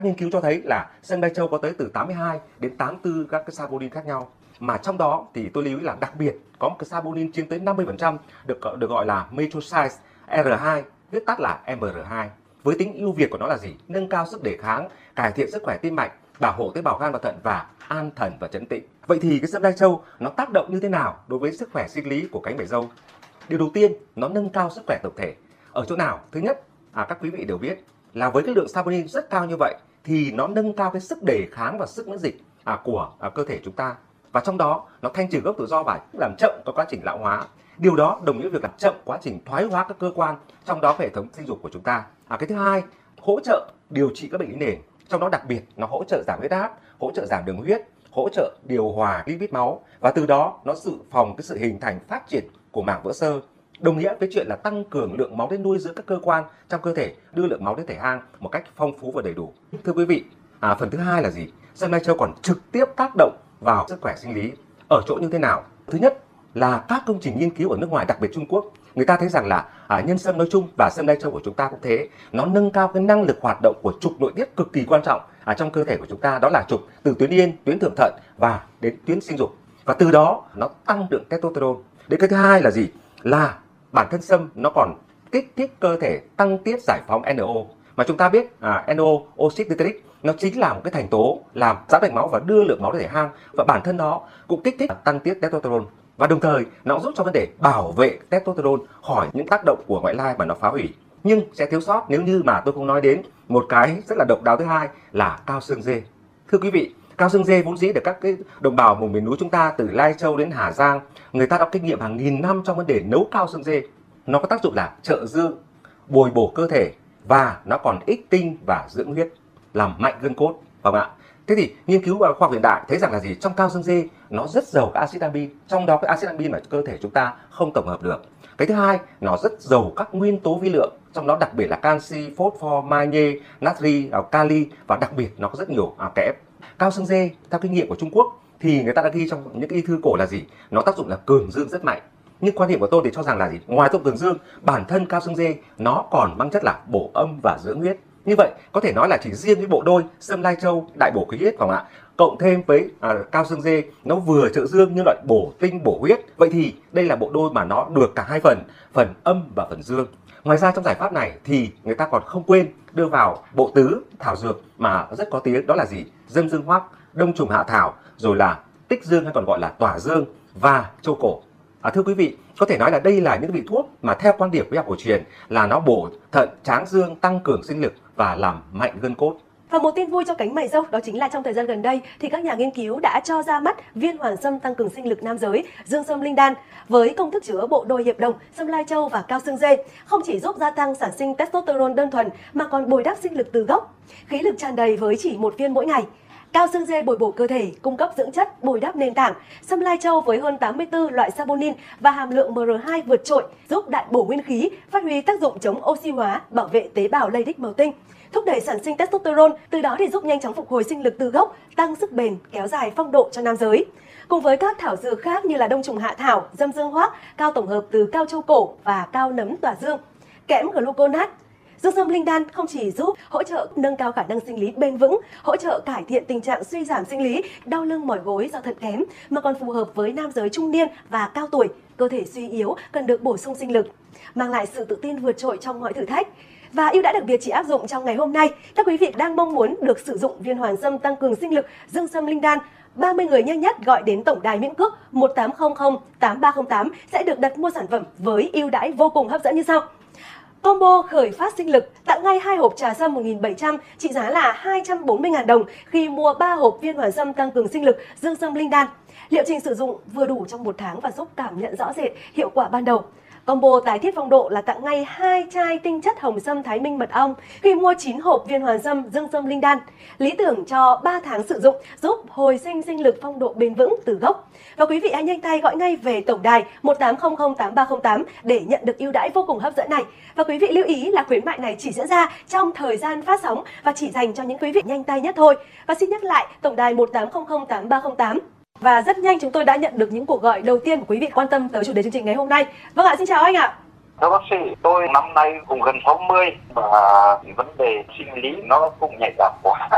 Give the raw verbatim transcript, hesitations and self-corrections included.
Nghiên cứu cho thấy là sâm lai châu có tới từ tám mươi hai đến tám mươi tư các cái saponin khác nhau. Mà trong đó thì tôi lưu ý là đặc biệt có một cái saponin chiếm tới năm mươi phần trăm được được gọi là methoxide R hai, viết tắt là M R hai. Với tính ưu việt của nó là gì? Nâng cao sức đề kháng, cải thiện sức khỏe tim mạch, bảo hộ tế bào gan và thận và an thần và trấn tĩnh. Vậy thì cái sâm lai châu nó tác động như thế nào đối với sức khỏe sinh lý của cánh bể râu? Điều đầu tiên, nó nâng cao sức khỏe tổng thể. Ở chỗ nào? Thứ nhất, à, các quý vị đều biết là với cái lượng saponin rất cao như vậy thì nó nâng cao cái sức đề kháng và sức miễn dịch à, của à, cơ thể chúng ta. Và trong đó nó thanh trừ gốc tự do và làm chậm có quá trình lão hóa. Điều đó đồng nghĩa với việc làm chậm quá trình thoái hóa các cơ quan, trong đó hệ thống sinh dục của chúng ta. À, cái thứ hai, hỗ trợ điều trị các bệnh lý nền. Trong đó đặc biệt nó hỗ trợ giảm huyết áp, hỗ trợ giảm đường huyết, hỗ trợ điều hòa lipid máu và từ đó nó dự phòng cái sự hình thành phát triển của mảng vữa xơ. Đồng nghĩa với chuyện là tăng cường lượng máu đến nuôi dưỡng các cơ quan trong cơ thể, đưa lượng máu đến thể hang một cách phong phú và đầy đủ. Thưa quý vị, à, phần thứ hai là gì? Sâm lai châu còn trực tiếp tác động vào sức khỏe sinh lý. Ở chỗ như thế nào? Thứ nhất là các công trình nghiên cứu ở nước ngoài, đặc biệt Trung Quốc, người ta thấy rằng là à, nhân sâm nói chung và sâm lai châu của chúng ta cũng thế, nó nâng cao cái năng lực hoạt động của trục nội tiết cực kỳ quan trọng ở trong cơ thể của chúng ta, đó là trục từ tuyến yên, tuyến thượng thận và đến tuyến sinh dục, và từ đó nó tăng lượng testosterone. Đến cái thứ hai là gì? Là bản thân sâm nó còn kích thích cơ thể tăng tiết giải phóng N O, mà chúng ta biết à, N O, oxit nitric, nó chính là một cái thành tố làm giãn mạch máu và đưa lượng máu đến thể hang, và bản thân nó cũng kích thích tăng tiết testosterone, và đồng thời nó giúp cho vấn đề bảo vệ testosterone khỏi những tác động của ngoại lai mà nó phá hủy. Nhưng sẽ thiếu sót nếu như mà tôi không nói đến một cái rất là độc đáo thứ hai là cao xương dê. Thưa quý vị, cao xương dê vốn dĩ được các cái đồng bào vùng miền núi chúng ta từ Lai Châu đến Hà Giang, người ta đã kinh nghiệm hàng nghìn năm trong vấn đề nấu cao xương dê. Nó có tác dụng là trợ dương, bồi bổ cơ thể và nó còn ích tinh và dưỡng huyết, làm mạnh gân cốt, phải không ạ? Thế thì nghiên cứu khoa học hiện đại thấy rằng là gì? Trong cao xương dê nó rất giàu các axit amin, trong đó cái axit amin mà cơ thể chúng ta không tổng hợp được. Cái thứ hai, nó rất giàu các nguyên tố vi lượng, trong đó đặc biệt là canxi, phosphor, magie, natri, kali và đặc biệt nó có rất nhiều à, kẽm. Cao xương dê theo kinh nghiệm của Trung Quốc thì người ta đã ghi trong những cái y thư cổ là gì? Nó tác dụng là cường dương rất mạnh. Nhưng quan điểm của tôi thì cho rằng là gì? Ngoài tác dụng cường dương, bản thân cao xương dê nó còn mang chất là bổ âm và dưỡng huyết. Như vậy có thể nói là chỉ riêng cái bộ đôi sâm lai châu đại bổ khí huyết, phải không ạ? Cộng thêm với à, cao xương dê, nó vừa trợ dương nhưng lại bổ tinh bổ huyết. Vậy thì đây là bộ đôi mà nó được cả hai phần, phần âm và phần dương. Ngoài ra trong giải pháp này thì người ta còn không quên đưa vào bộ tứ thảo dược mà rất có tiếng, đó là gì? Dâm dương hoắc, đông trùng hạ thảo, rồi là tích dương hay còn gọi là tỏa dương và châu cổ. À, thưa quý vị, có thể nói là đây là những vị thuốc mà theo quan điểm của y học cổ truyền là nó bổ thận, tráng dương, tăng cường sinh lực và làm mạnh gân cốt. Và một tin vui cho cánh mày râu đó chính là trong thời gian gần đây thì các nhà nghiên cứu đã cho ra mắt viên hoàn sâm tăng cường sinh lực nam giới dương sâm linh đan với công thức chứa bộ đôi hiệp đồng sâm lai châu và cao xương dê, không chỉ giúp gia tăng sản sinh testosterone đơn thuần mà còn bồi đắp sinh lực từ gốc, khí lực tràn đầy với chỉ một viên mỗi ngày. Cao xương dê bồi bổ cơ thể, cung cấp dưỡng chất, bồi đắp nền tảng. Sâm lai châu với hơn tám mươi tư loại saponin và hàm lượng M R hai vượt trội, giúp đại bổ nguyên khí, phát huy tác dụng chống oxy hóa, bảo vệ tế bào Leydig màu tinh, thúc đẩy sản sinh testosterone, từ đó thì giúp nhanh chóng phục hồi sinh lực từ gốc, tăng sức bền, kéo dài phong độ cho nam giới. Cùng với các thảo dược khác như là đông trùng hạ thảo, dâm dương hoắc, cao tổng hợp từ cao châu cổ và cao nấm tỏa dương, kẽm gluconat, dương sâm linh đan không chỉ giúp hỗ trợ nâng cao khả năng sinh lý bền vững, hỗ trợ cải thiện tình trạng suy giảm sinh lý, đau lưng mỏi gối do thận kém, mà còn phù hợp với nam giới trung niên và cao tuổi, cơ thể suy yếu cần được bổ sung sinh lực, mang lại sự tự tin vượt trội trong mọi thử thách. Và ưu đãi đặc biệt chỉ áp dụng trong ngày hôm nay. Các quý vị đang mong muốn được sử dụng viên hoàn sâm tăng cường sinh lực dương sâm linh đan, ba mươi người nhanh nhất gọi đến tổng đài miễn cước một tám không không tám ba không tám sẽ được đặt mua sản phẩm với ưu đãi vô cùng hấp dẫn như sau. Combo khởi phát sinh lực tặng ngay hai hộp trà sâm một nghìn bảy trăm trị giá là hai trăm bốn mươi nghìn đồng khi mua ba hộp viên hoàn sâm tăng cường sinh lực dương sâm linh đan. Liệu trình sử dụng vừa đủ trong một tháng và giúp cảm nhận rõ rệt hiệu quả ban đầu. Combo tái thiết phong độ là tặng ngay hai chai tinh chất hồng sâm Thái Minh mật ong khi mua chín hộp viên hoàn sâm dương sâm linh đan. Lý tưởng cho ba tháng sử dụng, giúp hồi sinh sinh lực phong độ bền vững từ gốc. Và quý vị hãy nhanh tay gọi ngay về tổng đài một tám không không tám ba không tám để nhận được ưu đãi vô cùng hấp dẫn này. Và quý vị lưu ý là khuyến mại này chỉ diễn ra trong thời gian phát sóng và chỉ dành cho những quý vị nhanh tay nhất thôi. Và xin nhắc lại tổng đài một tám không không tám ba không tám. Và rất nhanh chúng tôi đã nhận được những cuộc gọi đầu tiên của quý vị quan tâm tới chủ đề chương trình ngày hôm nay. Vâng ạ, xin chào anh ạ. Thưa bác sĩ, tôi năm nay cũng gần sáu mươi và vấn đề sinh lý nó cũng nhạy cảm quá.